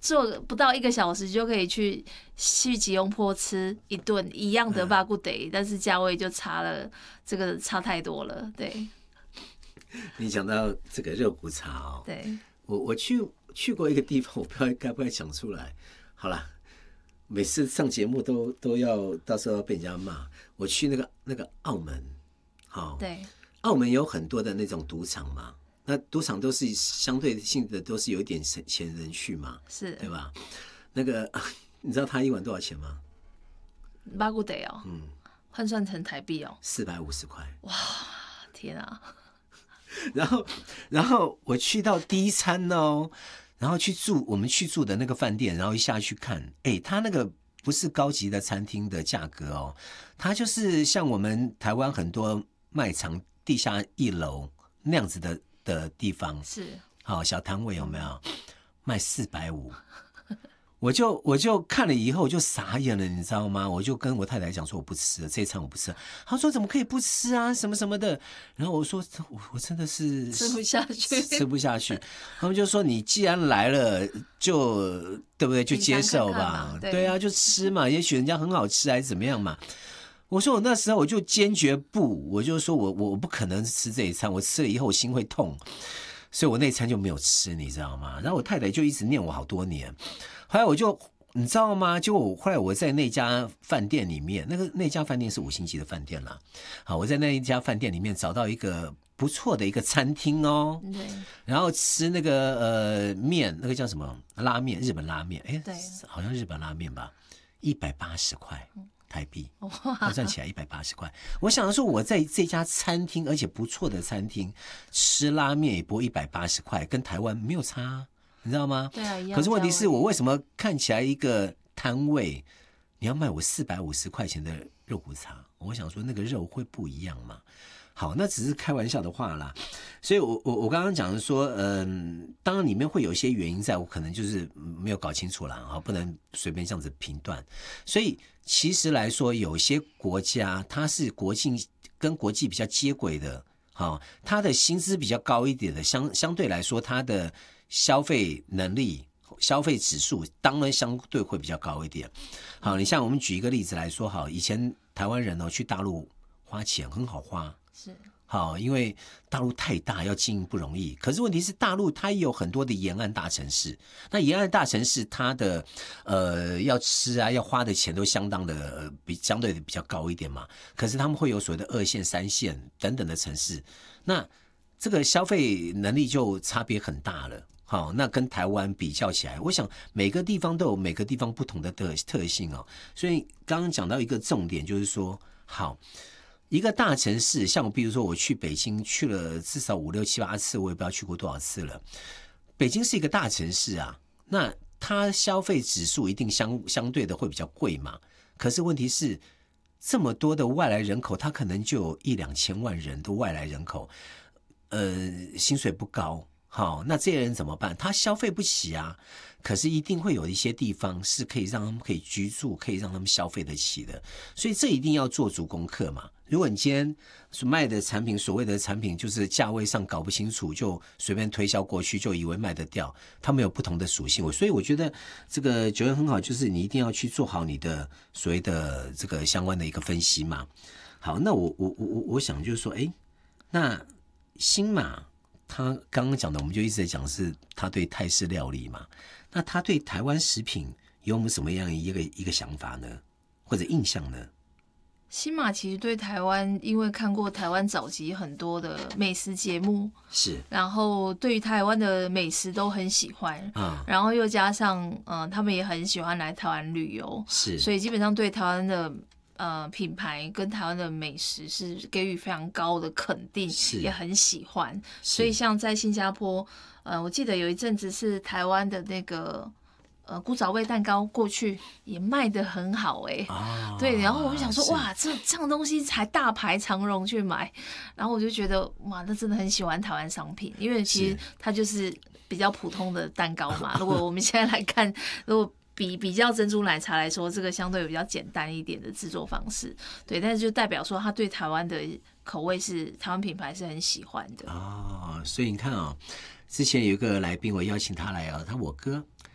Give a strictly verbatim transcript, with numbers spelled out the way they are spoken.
坐不到一个小时就可以去去吉隆坡吃一顿一样的巴古得，但是价位就差了，这个差太多了。对， 你讲到这个肉骨茶哦， 对， 我我去去过一个地方，我不知道该不该讲出来。好啦，每次上节目都都要到时候要被人家骂。我去那个那个澳门，好、哦， 对， 澳门有很多的那种赌场嘛，那赌场都是相对性的，都是有一点钱人去嘛， 是， 对吧？那个你知道他一晚多少钱吗？ 巴古得哦， 嗯， 换算成台币哦， 四百五十块。 哇，天啊！ 然后，然后我去到第一餐哦，然后去住我们去住的那个饭店，然后一下去看，哎，他那个不是高级的餐厅的价格哦，它就是像我们台湾很多卖场地下一楼那样子的的地方， 是， 好、哦、小摊位有没有卖四百五？我就我就看了以后我就傻眼了，你知道吗？我就跟我太太讲说我不吃了，这一餐我不吃了。她说怎么可以不吃啊，什么什么的。然后我说我我真的是吃不下去， 吃不下去。他们就说你既然来了，就对不对？就接受吧。 看看对, 对啊，就吃嘛，也许人家很好吃还是怎么样嘛。我说我那时候我就坚决不，我就说我我不可能吃这一餐，我吃了以后我心会痛，所以我那一餐就没有吃，你知道吗？然后我太太就一直念我好多年。后来我就你知道吗？结果我后来我在那家饭店里面，那个那家饭店是五星级的饭店啦。好，我在那一家饭店里面找到一个不错的一个餐厅哦。 对。 然后吃那个呃面，那个叫什么拉面，日本拉面，哎， 对， 好像日本拉面吧，一百八十块台币，换算起来一百八十块。我想说我在这家餐厅，而且不错的餐厅吃拉面也不过一百八十块，跟台湾没有差啊。你知道吗？ 对啊，一样。 可是问题是我为什么看起来一个摊位，你要卖我四百五十块钱的肉骨茶？我想说那个肉会不一样嘛？好，那只是开玩笑的话啦。所以我我我刚刚讲的说，嗯，当然里面会有一些原因在，我可能就是没有搞清楚啦，啊，不能随便这样子评断。所以其实来说，有些国家它是国际跟国际比较接轨的，好，它的薪资比较高一点的，相相对来说它的消费能力、消费指数当然相对会比较高一点。好，你像我们举一个例子来说，好，以前台湾人哦去大陆花钱很好花， 是好，因为大陆太大，要经营不容易。可是问题是，大陆它也有很多的沿岸大城市，那沿岸大城市它的呃要吃啊，要花的钱都相当的、呃、比相对的比较高一点嘛。可是他们会有所谓的二线、三线等等的城市，那这个消费能力就差别很大了。好，那跟台湾比较起来，我想每个地方都有每个地方不同的特性哦。所以刚刚讲到一个重点，就是说，好，一个大城市，像我比如说我去北京去了至少五六七八次，我也不知道去过多少次了。北京是一个大城市啊，那它消费指数一定相相对的会比较贵嘛。可是问题是，这么多的外来人口，它可能就有一两千万人的外来人口，呃，薪水不高。好，那这些人怎么办？他消费不起啊，可是一定会有一些地方是可以让他们可以居住，可以让他们消费得起的，所以这一定要做足功课嘛。如果你今天卖的产品，所谓的产品就是价位上搞不清楚，就随便推销过去，就以为卖得掉，他们有不同的属性。所以我觉得这个九元很好，就是你一定要去做好你的所谓的这个相关的一个分析嘛。好，那我我我我想就是说，哎，那新马。他刚刚讲的，我们就一直在讲是他对泰式料理嘛，那他对台湾食品有没有什么样一个一个想法呢，或者印象呢？ 新马其实对台湾，因为看过台湾早期很多的美食节目， 是， 然后对于台湾的美食都很喜欢，啊，然后又加上呃，他们也很喜欢来台湾旅游， 是， 所以基本上对台湾的。呃，品牌跟台湾的美食是给予非常高的肯定，也很喜欢。所以像在新加坡，呃，我记得有一阵子是台湾的那个呃古早味蛋糕过去也卖得很好哎、欸哦，对，然后我就想说哇，这这样东西才大排长龙去买，然后我就觉得哇，那真的很喜欢台湾商品，因为其实它就是比较普通的蛋糕嘛。如果我们现在来看，如果比比较珍珠奶茶来说，这个相对比较简单一点的制作方式，对，但是就代表说他对台湾的口味是台湾品牌是很喜欢的哦。所以你看啊、哦，之前有一个来宾，我邀请他来啊，他我哥，